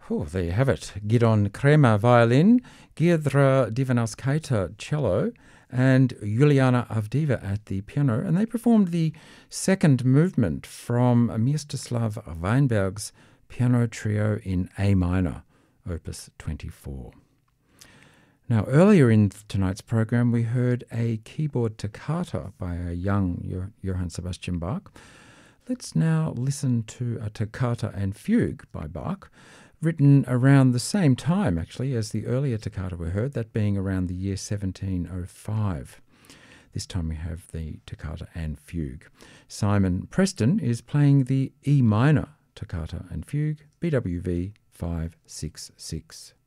Oh, there you have it. Gidon Kremer violin, Giedra Divanauskaite cello, and Juliana Avdiva at the piano, and they performed the second movement from Mstislav Weinberg's Piano Trio in A minor, Opus 24. Now, earlier in tonight's program, we heard a keyboard toccata by a young Johann Sebastian Bach. Let's now listen to a toccata and fugue by Bach, written around the same time, actually, as the earlier toccata we heard, that being around the year 1705. This time we have the toccata and fugue. Simon Preston is playing the E minor toccata and fugue, BWV 566.